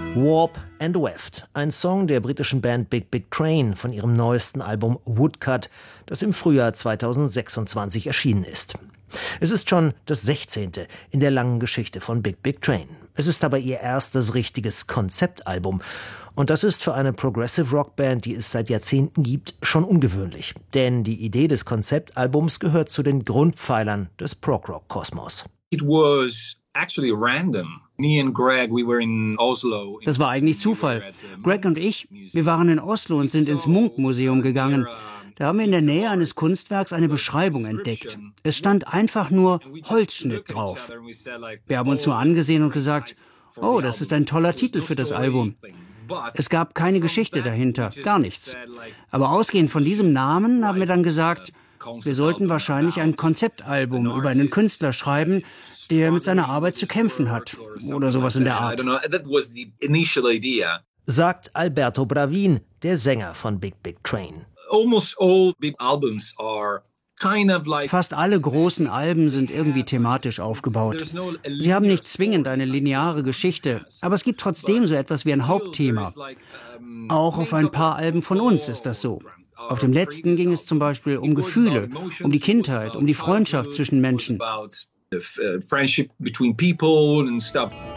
Warp and Weft, ein Song der britischen Band Big Big Train von ihrem neuesten Album Woodcut, das im Frühjahr 2026 erschienen ist. Es ist schon das 16. in der langen Geschichte von Big Big Train. Es ist aber ihr erstes richtiges Konzeptalbum. Und das ist für eine Progressive Rock Band, die es seit Jahrzehnten gibt, schon ungewöhnlich. Denn die Idee des Konzeptalbums gehört zu den Grundpfeilern des Prog-Rock-Kosmos. It was actually random. Me and Greg, we were in Oslo. Das war eigentlich Zufall. Greg und ich, wir waren in Oslo und sind ins Munch-Museum gegangen. Da haben wir in der Nähe eines Kunstwerks eine Beschreibung entdeckt. Es stand einfach nur Holzschnitt drauf. Wir haben uns nur angesehen und gesagt, oh, das ist ein toller Titel für das Album. Es gab keine Geschichte dahinter, gar nichts. Aber ausgehend von diesem Namen haben wir dann gesagt, wir sollten wahrscheinlich ein Konzeptalbum über einen Künstler schreiben, der mit seiner Arbeit zu kämpfen hat. Oder sowas in der Art. Sagt Alberto Bravin, der Sänger von Big Big Train. Fast alle großen Alben sind irgendwie thematisch aufgebaut. Sie haben nicht zwingend eine lineare Geschichte, aber es gibt trotzdem so etwas wie ein Hauptthema. Auch auf ein paar Alben von uns ist das so. Auf dem letzten ging es zum Beispiel um Gefühle, um die Kindheit, um die Freundschaft zwischen Menschen. Friendship between people and stuff.